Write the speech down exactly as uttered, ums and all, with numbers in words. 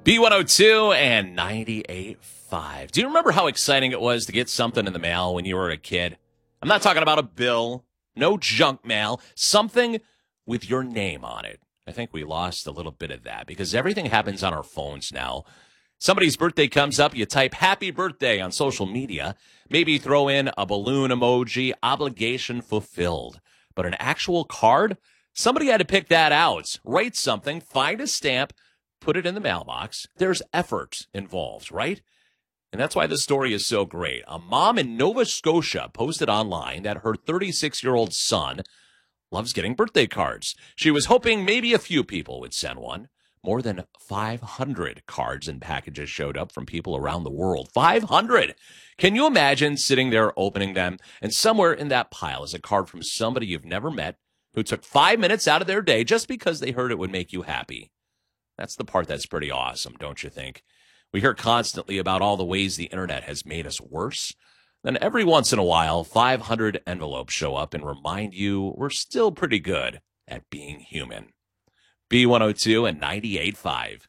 B one oh two and ninety-eight point five. Do you remember how exciting it was to get something in the mail when you were a kid? I'm not talking about a bill, no junk mail, something with your name on it. I think we lost a little bit of that because everything happens on our phones now. Somebody's birthday comes up, you type happy birthday on social media, maybe throw in a balloon emoji, obligation fulfilled. But an actual card? Somebody had to pick that out, write something, find a stamp, put it in the mailbox. There's effort involved, right? And that's why this story is so great. A mom in Nova Scotia posted online that her thirty-six-year-old son loves getting birthday cards. She was hoping maybe a few people would send one. More than five hundred cards and packages showed up from people around the world. five hundred! Can you imagine sitting there opening them, and somewhere in that pile is a card from somebody you've never met who took five minutes out of their day just because they heard it would make you happy? That's the part that's pretty awesome, don't you think? We hear constantly about all the ways the internet has made us worse. Then every once in a while, five hundred envelopes show up and remind you we're still pretty good at being human. B one oh two and ninety-eight point five.